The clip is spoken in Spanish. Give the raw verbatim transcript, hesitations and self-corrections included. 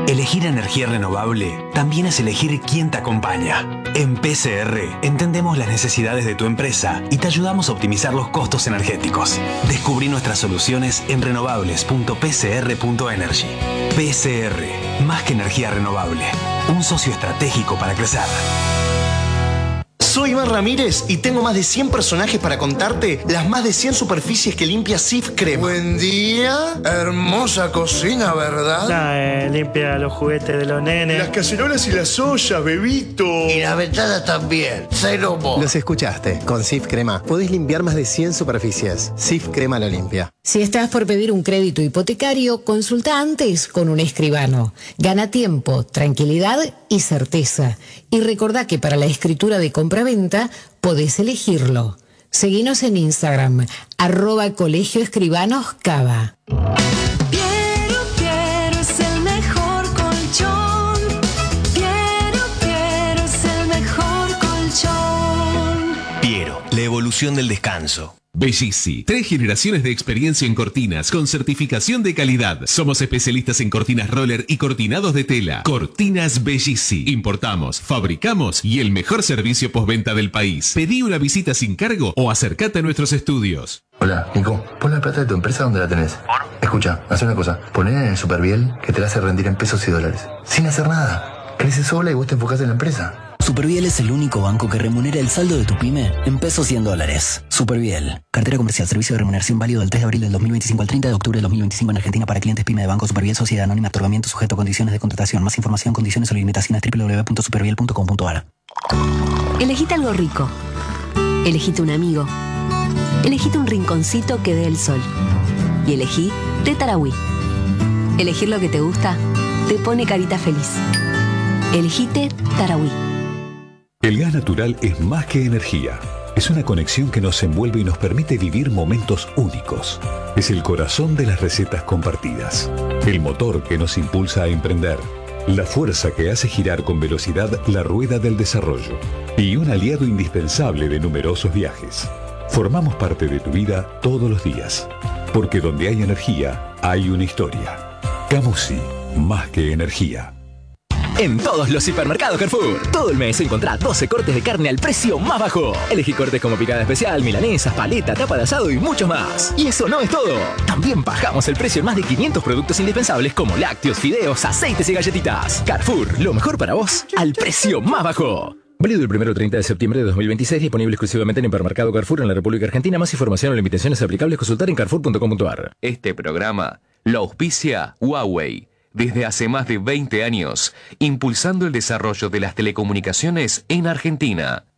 Elegir energía renovable también es elegir quién te acompaña. En P C R entendemos las necesidades de tu empresa y te ayudamos a optimizar los costos energéticos. Descubrí nuestras soluciones en renovables punto p c r punto energy. P C R, más que energía renovable, un socio estratégico para crecer. Soy Iván Ramírez y tengo más de cien personajes para contarte las más de cien superficies que limpia Cif Crema. Buen día, hermosa cocina, ¿verdad? Nah, eh, limpia los juguetes de los nenes. Las cacerolas y las ollas, bebito. Y las ventanas también, cero mo. Los escuchaste, con Cif Crema podés limpiar más de cien superficies. Cif Crema lo limpia. Si estás por pedir un crédito hipotecario, consulta antes con un escribano. Gana tiempo, tranquilidad y certeza. Y recordá que para la escritura de compra-venta podés elegirlo. Seguinos en Instagram, arroba Colegio Escribanos Cava. Piero, Piero es el mejor colchón. Piero, Piero es el mejor colchón. Piero, la evolución del descanso. Bellisi, tres generaciones de experiencia en cortinas con certificación de calidad. Somos especialistas en cortinas roller y cortinados de tela. Cortinas Bellisi. Importamos, fabricamos y el mejor servicio postventa del país. Pedí una visita sin cargo o acércate a nuestros estudios. Hola, Nico, pon la plata de tu empresa donde la tenés. ¿Por? Escucha, haz una cosa, poné en el Superviel que te la hace rendir en pesos y dólares. Sin hacer nada. Crece sola y vos te enfocás en la empresa. Superviel es el único banco que remunera el saldo de tu pyme en pesos y en dólares. Superviel. Cartera comercial. Servicio de remuneración válido del tres de abril del dos mil veinticinco al treinta de octubre del dos mil veinticinco en Argentina para clientes pyme de Banco Superviel Sociedad Anónima. Otorgamiento sujeto a condiciones de contratación. Más información, condiciones o limitaciones doble u doble u doble u punto superviel punto com punto a r. Elegite algo rico. Elegite un amigo. Elegite un rinconcito que dé el sol. Y elegí Té Tarahui. Elegir lo que te gusta te pone carita feliz. Elegite Tarahui. El gas natural es más que energía. Es una conexión que nos envuelve y nos permite vivir momentos únicos. Es el corazón de las recetas compartidas. El motor que nos impulsa a emprender. La fuerza que hace girar con velocidad la rueda del desarrollo. Y un aliado indispensable de numerosos viajes. Formamos parte de tu vida todos los días. Porque donde hay energía, hay una historia. Camusi, más que energía. En todos los hipermercados Carrefour, todo el mes encontrá doce cortes de carne al precio más bajo. Elegí cortes como picada especial, milanesas, paleta, tapa de asado y muchos más. Y eso no es todo. También bajamos el precio en más de quinientos productos indispensables como lácteos, fideos, aceites y galletitas. Carrefour, lo mejor para vos, al precio más bajo. Válido el primero al treinta de septiembre de dos mil veintiséis, disponible exclusivamente en hipermercado Carrefour en la República Argentina. Más información o limitaciones aplicables consultar en carrefour punto com punto a r. Este programa lo auspicia Huawei. Desde hace más de veinte años, impulsando el desarrollo de las telecomunicaciones en Argentina.